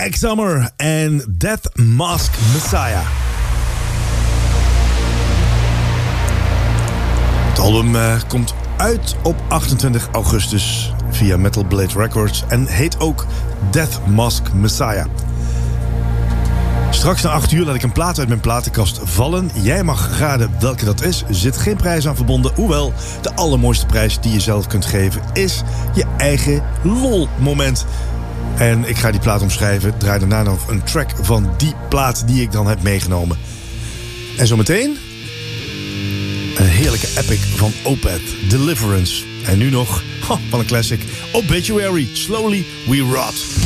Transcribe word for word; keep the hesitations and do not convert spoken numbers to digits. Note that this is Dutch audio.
Black Summer en Death Mask Messiah. Het album uh, komt uit op achtentwintig augustus via Metal Blade Records en heet ook Death Mask Messiah. Straks na acht uur laat ik een plaat uit mijn platenkast vallen. Jij mag raden welke dat is. Er zit geen prijs aan verbonden. Hoewel, de allermooiste prijs die je zelf kunt geven is je eigen lol-moment. En ik ga die plaat omschrijven. Draai daarna nog een track van die plaat die ik dan heb meegenomen. En zometeen een heerlijke epic van Opeth, Deliverance. En nu nog, oh, van een classic, Obituary, Slowly We Rot.